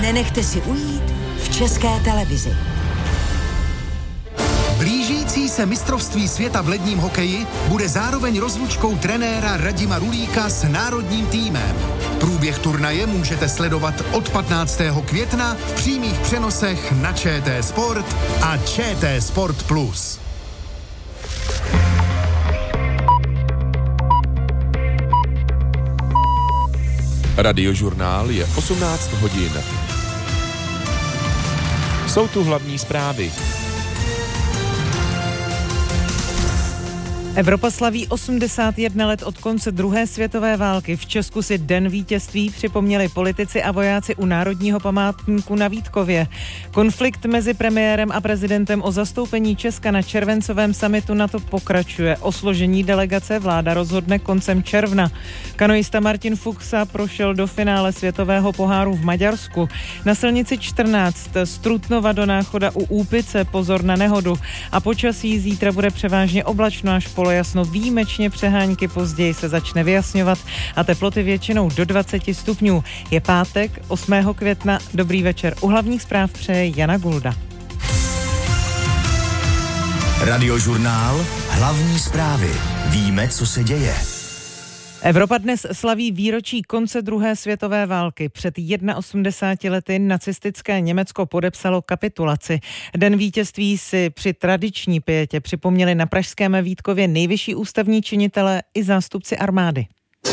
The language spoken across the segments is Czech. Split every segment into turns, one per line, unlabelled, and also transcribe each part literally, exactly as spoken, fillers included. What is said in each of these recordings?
nenechte si ujít v České televizi.
Blížící se mistrovství světa v ledním hokeji bude zároveň rozlučkou trenéra Radima Rulíka s národním týmem. Průběh turnaje můžete sledovat od patnáctého května v přímých přenosech na ČT Sport a ČT Sport Plus.
Radiožurnál je osmnáct hodin. Jsou tu hlavní zprávy.
Evropa slaví osmdesát jedna let od konce druhé světové války. V Česku si Den vítězství připomněli politici a vojáci u Národního památníku na Vítkově. Konflikt mezi premiérem a prezidentem o zastoupení Česka na červencovém summitu NATO pokračuje. O složení delegace vláda rozhodne koncem června. Kanoista Martin Fuchsa prošel do finále světového poháru v Maďarsku. Na silnici čtrnáct z Trutnova do Náchoda u Úpice pozor na nehodu. A počasí zítra bude převážně oblačno až polojasno, výjimečně přehánky, později se začne vyjasňovat a teploty většinou do dvacet stupňů. Je pátek, osmého května, dobrý večer. U hlavních zpráv přeje Jana Gulda.
Radiožurnál, hlavní zprávy. Víme, co se děje.
Evropa dnes slaví výročí konce druhé světové války. Před osmdesáti jedna lety nacistické Německo podepsalo kapitulaci. Den vítězství si při tradiční pietě připomněli na pražském Vítkově nejvyšší ústavní činitelé i zástupci armády.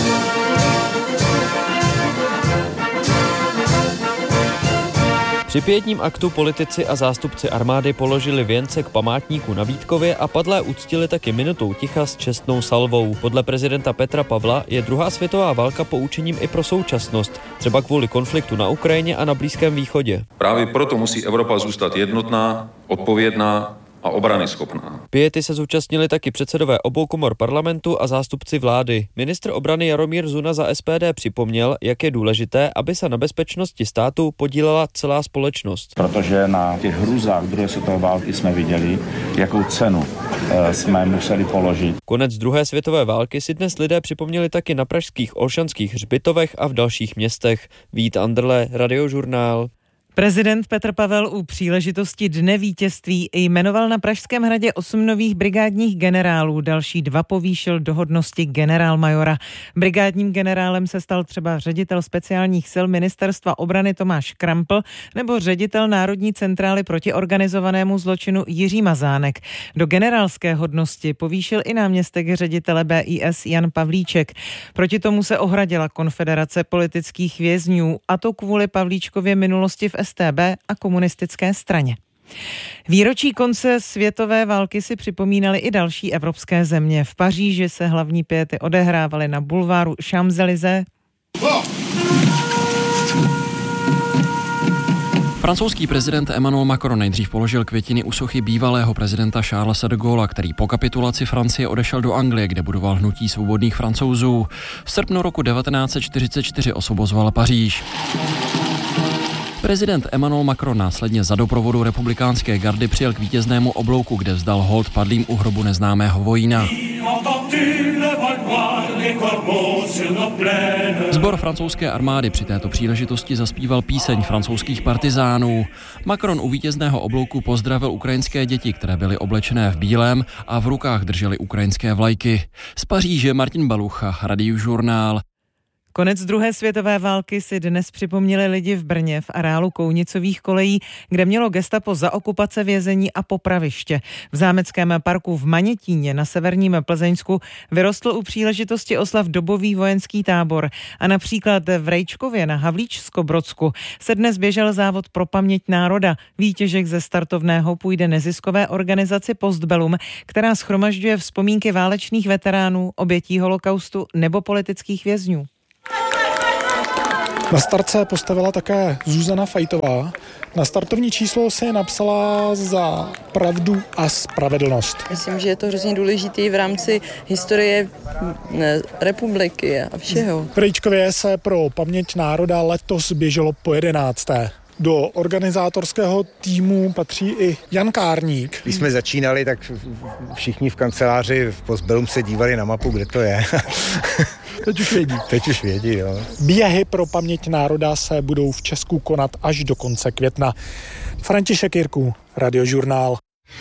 Při pietním aktu politici a zástupci armády položili věnce k památníku na Vítkově a padlé uctili taky minutou ticha s čestnou salvou. Podle prezidenta Petra Pavla je druhá světová válka poučením i pro současnost, třeba kvůli konfliktu na Ukrajině a na Blízkém východě.
Právě proto musí Evropa zůstat jednotná, odpovědná a obranyschopná.
Piety se zúčastnili taky předsedové obou komor parlamentu a zástupci vlády. Ministr obrany Jaromír Zuna za S P D připomněl, jak je důležité, aby se na bezpečnosti státu podílela celá společnost.
Protože na těch hrůzách druhé světové války jsme viděli, jakou cenu e, jsme museli položit.
Konec druhé světové války si dnes lidé připomněli taky na pražských Olšanských hřbitovech a v dalších městech. Vít Anderle, Radiožurnál.
Prezident Petr Pavel u příležitosti Dne vítězství jmenoval na Pražském hradě osm nových brigádních generálů, další dva povýšil do hodnosti generálmajora. Brigádním generálem se stal třeba ředitel speciálních sil Ministerstva obrany Tomáš Krampl nebo ředitel Národní centrály proti organizovanému zločinu Jiří Mazánek. Do generálské hodnosti povýšil i náměstek ředitele B I S Jan Pavlíček. Proti tomu se ohradila Konfederace politických vězňů, a to kvůli Pavlíčkově minulosti v S T B a komunistické straně. Výročí konce světové války si připomínaly i další evropské země. V Paříži se hlavní piety odehrávaly na bulváru Champs-Élysées.
Francouzský prezident Emmanuel Macron nejdřív položil květiny u sochy bývalého prezidenta Charlese de Gaulle'a, který po kapitulaci Francie odešel do Anglie, kde budoval hnutí svobodných Francouzů. V srpnu roku devatenáct set čtyřicet čtyři osobozoval Paříž. Prezident Emmanuel Macron následně za doprovodu republikánské gardy přijel k vítěznému oblouku, kde vzdal hold padlým u hrobu neznámého vojína. Sbor francouzské armády při této příležitosti zaspíval píseň francouzských partizánů. Macron u vítězného oblouku pozdravil ukrajinské děti, které byly oblečené v bílém a v rukách držely ukrajinské vlajky. Z Paříže Martin Balucha, Radiožurnál.
Konec druhé světové války si dnes připomněli lidi v Brně v areálu Kounicových kolejí, kde mělo gestapo za okupace vězení a popraviště. V zámeckém parku v Manětíně na severním Plzeňsku vyrostl u příležitosti oslav dobový vojenský tábor a například v Rejčkově na Havlíčsko-Brodsku se dnes běžel závod pro paměť národa. Výtěžek ze startovného půjde neziskové organizaci Postbellum, která shromažďuje vzpomínky válečných veteránů, obětí holokaustu nebo politických vězňů.
Na start se postavila také Zuzana Fajtová. Na startovní číslo se napsala za pravdu a spravedlnost.
Myslím, že je to hrozně důležitý v rámci historie ne, republiky a všeho.
V Rejčkově se pro paměť národa letos běželo po jedenácté. Do organizátorského týmu patří i Jan Kárník.
Když jsme začínali, tak všichni v kanceláři v Postbellum se dívali na mapu, kde to je. Teď už vědí. Teď už vědí, jo.
Běhy pro paměť národa se budou v Česku konat až do konce května. František Jirků, Radiožurnál.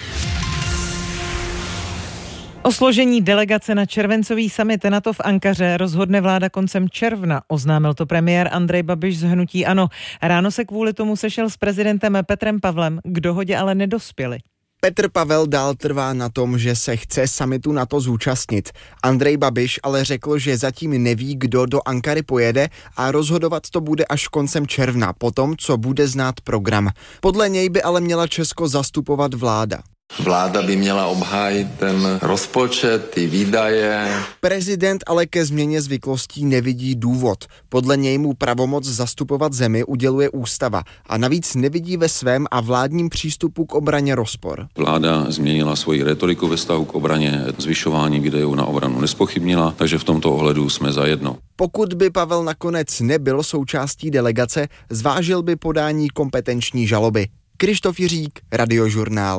O složení delegace na červencový summit NATO v Ankaře rozhodne vláda koncem června, oznámil to premiér Andrej Babiš z hnutí ANO. Ráno se kvůli tomu sešel s prezidentem Petrem Pavlem, k dohodě ale nedospěli.
Petr Pavel dál trvá na tom, že se chce summitu NATO zúčastnit. Andrej Babiš ale řekl, že zatím neví, kdo do Ankary pojede a rozhodovat to bude až koncem června, potom, co bude znát program. Podle něj by ale měla Česko zastupovat vláda.
Vláda by měla obhájit ten rozpočet, ty výdaje.
Prezident ale ke změně zvyklostí nevidí důvod. Podle něj mu pravomoc zastupovat zemi uděluje ústava a navíc nevidí ve svém a vládním přístupu k obraně rozpor.
Vláda změnila svoji retoriku ve vztahu k obraně, zvyšování výdajů na obranu nespochybnila, takže v tomto ohledu jsme zajedno.
Pokud by Pavel nakonec nebyl součástí delegace, zvážil by podání kompetenční žaloby. Krištof Jiřík, Radiožurnál.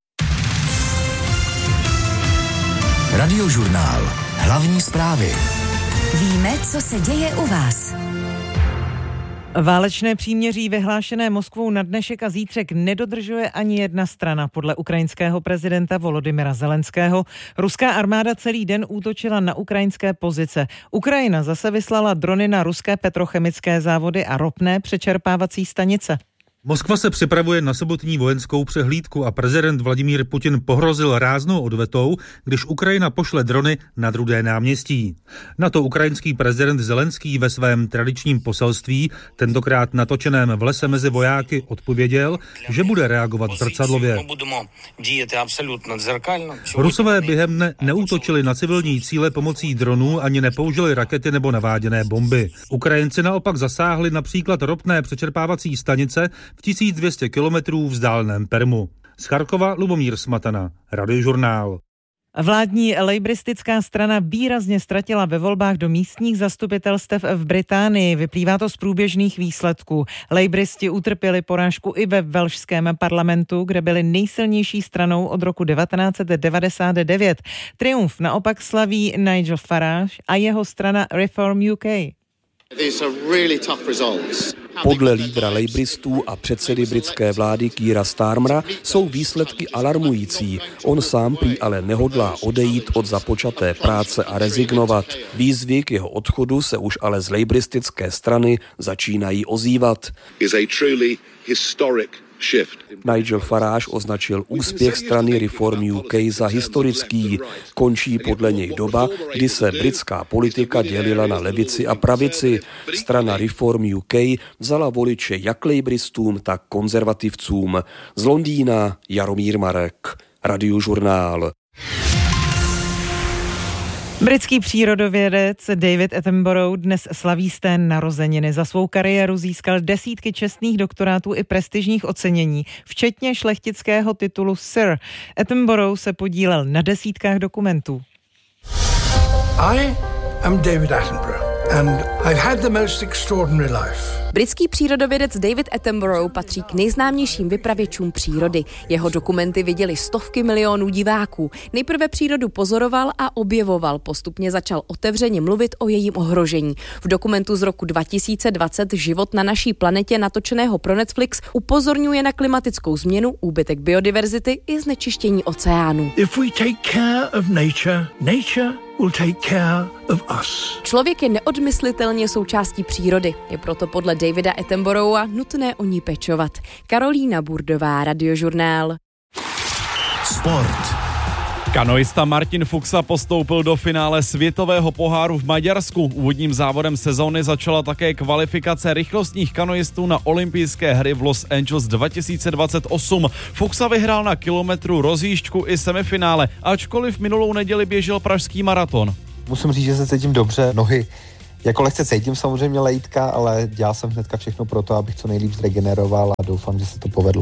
Radiožurnál. Hlavní zprávy.
Víme, co se děje u vás.
Válečné příměří vyhlášené Moskvou na dnešek a zítřek nedodržuje ani jedna strana. Podle ukrajinského prezidenta Volodymyra Zelenského ruská armáda celý den útočila na ukrajinské pozice. Ukrajina zase vyslala drony na ruské petrochemické závody a ropné přečerpávací stanice.
Moskva se připravuje na sobotní vojenskou přehlídku a prezident Vladimír Putin pohrozil ráznou odvetou, když Ukrajina pošle drony na Rudé náměstí. Na to ukrajinský prezident Zelenský ve svém tradičním poselství, tentokrát natočeném v lese mezi vojáky, odpověděl, že bude reagovat zrcadlově. Rusové během dne neútočili na civilní cíle pomocí dronů ani nepoužili rakety nebo naváděné bomby. Ukrajinci naopak zasáhli například ropné přečerpávací stanice v tisíc dvě stě kilometrů vzdáleném Permu. Z Charkova Lubomír Smatana, Radiožurnál.
Vládní lejbristická strana výrazně ztratila ve volbách do místních zastupitelstev v Británii. Vyplývá to z průběžných výsledků. Lejbristi utrpěli porážku i ve velšském parlamentu, kde byli nejsilnější stranou od roku devatenáct set devadesát devět. Triumf naopak slaví Nigel Farage a jeho strana Reform U K.
Podle lídra lejbristů a předsedy britské vlády Keira Starmera jsou výsledky alarmující. On sám prý ale nehodlá odejít od započaté práce a rezignovat. Výzvy k jeho odchodu se už ale z lejbristické strany začínají ozývat. Nigel Farage označil úspěch strany Reform U K za historický. Končí podle něj doba, kdy se britská politika dělila na levici a pravici. Strana Reform U K vzala voliče jak lejbristům, tak konzervativcům. Z Londýna Jaromír Marek, Radiožurnál.
Britský přírodovědec David Attenborough dnes slaví sté narozeniny. Za svou kariéru získal desítky čestných doktorátů i prestižních ocenění, včetně šlechtického titulu Sir. Attenborough se podílel na desítkách dokumentů.
I am David Attenborough and I've had the most extraordinary life.
Britský přírodovědec David Attenborough patří k nejznámějším vypravěčům přírody. Jeho dokumenty viděli stovky milionů diváků. Nejprve přírodu pozoroval a objevoval, postupně začal otevřeně mluvit o jejím ohrožení. V dokumentu z roku dva tisíce dvacet Život na naší planetě, natočeného pro Netflix, upozorňuje na klimatickou změnu, úbytek biodiverzity i znečištění oceánů.
If we take care of nature, nature will take care of us.
Člověk je neodmyslitelně součástí přírody. Je proto podle Davida Attenborougha nutné o ní pečovat. Karolína Burdová, Radiožurnál.
Sport.
Kanoista Martin Fuxa postoupil do finále světového poháru v Maďarsku. Úvodním závodem sezóny začala také kvalifikace rychlostních kanoistů na olympijské hry v Los Angeles dva tisíce dvacet osm. Fuxa vyhrál na kilometru, rozjížďku i semifinále, ačkoliv minulou neděli běžel pražský maraton.
Musím říct, že se cítím dobře, nohy jako lehce cítím samozřejmě lejtka, ale dělal jsem hnedka všechno pro to, abych co nejlíp zregeneroval a doufám, že se to povedlo.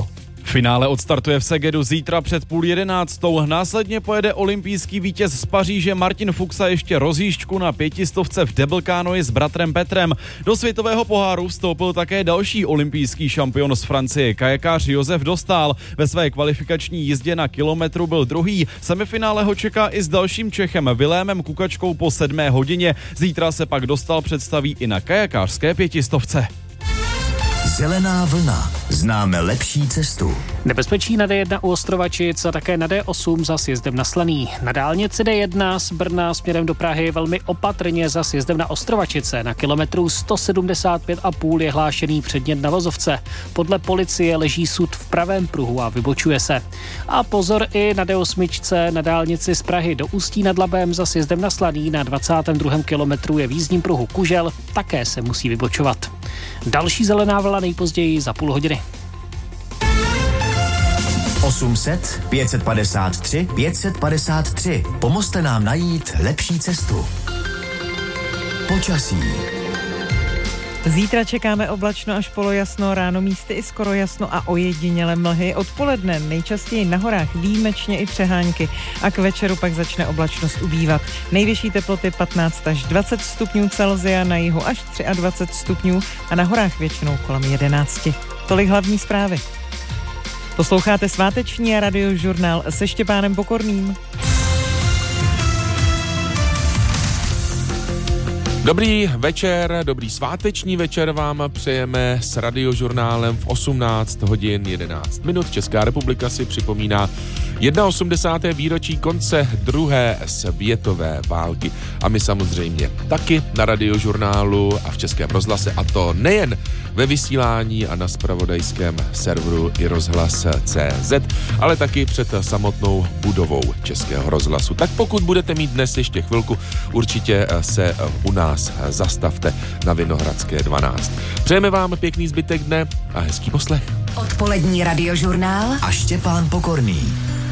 Finále odstartuje v Segedu zítra před půl jedenáctou. Následně pojede olympijský vítěz z Paříže Martin Fuxa ještě rozjížďku na pětistovce v double canoe s bratrem Petrem. Do světového poháru vstoupil také další olympijský šampion z Francie, kajakář Josef Dostál. Ve své kvalifikační jízdě na kilometru byl druhý. Semifinále ho čeká i s dalším Čechem Vilémem Kukačkou po sedmé hodině. Zítra se pak Dostál představí i na kajakářské pětistovce.
Zelená vlna. Známe lepší cestu.
Nebezpečí na D jedna u Ostrovačic a také na D osm za sjezdem na Slaný. Na dálnici D jedna z Brna směrem do Prahy velmi opatrně za sjezdem na Ostrovačice. Na kilometru sto sedmdesát pět a půl je hlášený předmět na vozovce. Podle policie leží sud v pravém pruhu a vybočuje se. A pozor i na D osm na dálnici z Prahy do Ústí nad Labem za sjezdem na Slaný. Na dvacátém druhém kilometru je v jízdním pruhu Kužel, také se musí vybočovat. Další zelená vlna nejpozději za půl hodiny.
osm set, pět set padesát tři, pět set padesát tři. Pomozte nám najít lepší cestu. Počasí.
Zítra čekáme oblačno až polojasno, ráno místy i skoro jasno a ojedinělé mlhy. Odpoledne nejčastěji na horách výjimečně i přehánky a k večeru pak začne oblačnost ubývat. Nejvyšší teploty patnáct až dvacet stupňů Celsia, na jihu až dvacet tři stupňů a na horách většinou kolem jedenáct. Tolik hlavní zprávy. Posloucháte sváteční radiožurnál se Štěpánem Pokorným.
Dobrý večer, dobrý sváteční večer vám přejeme s radiožurnálem v osmnáct hodin jedenáct minut. Česká republika si připomíná osmdesátého prvního výročí konce druhé světové války. A my samozřejmě taky na radiožurnálu a v Českém rozhlase, a to nejen ve vysílání a na zpravodajském serveru i rozhlas tečka cé zet, ale taky před samotnou budovou Českého rozhlasu. Tak pokud budete mít dnes ještě chvilku, určitě se u nás zastavte na Vinohradské dvanáct. Přejeme vám pěkný zbytek dne a hezký poslech.
Odpolední radiožurnál
a Štěpán Pokorný.